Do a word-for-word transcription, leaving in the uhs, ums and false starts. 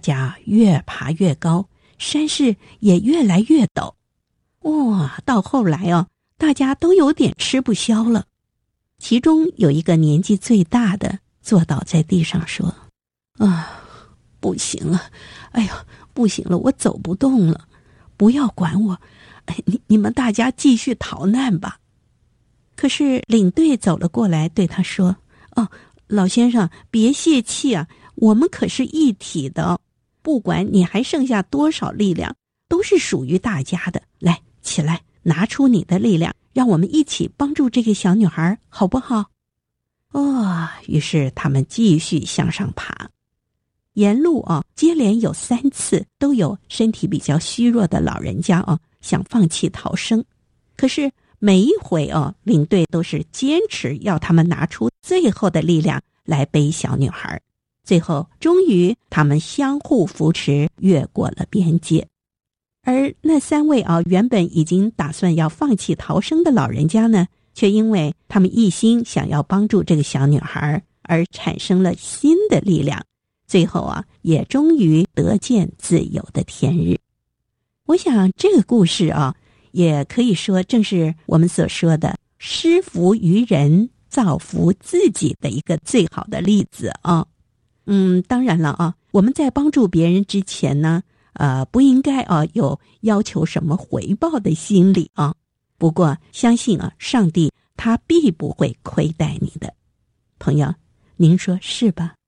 家越爬越高，山势也越来越陡。哇，到后来哦，大家都有点吃不消了。其中有一个年纪最大的坐倒在地上说：啊，不行了，哎呀，不行了，我走不动了，不要管我，哎，你你们大家继续逃难吧。可是领队走了过来对他说：哦，老先生，别泄气啊，我们可是一体的，不管你还剩下多少力量，都是属于大家的。来，起来，拿出你的力量，让我们一起帮助这个小女孩，好不好？哦，于是他们继续向上爬。沿路啊，接连有三次都有身体比较虚弱的老人家啊，想放弃逃生。可是每一回啊，领队都是坚持要他们拿出最后的力量来背小女孩。最后，终于他们相互扶持，越过了边界。而那三位啊，原本已经打算要放弃逃生的老人家呢，却因为他们一心想要帮助这个小女孩，而产生了新的力量。最后啊，也终于得见自由的天日。我想这个故事啊，也可以说正是我们所说的施福于人，造福自己的一个最好的例子啊。嗯，当然了啊，我们在帮助别人之前呢，呃，不应该啊有要求什么回报的心理啊。不过相信啊，上帝他必不会亏待你的。朋友，您说是吧？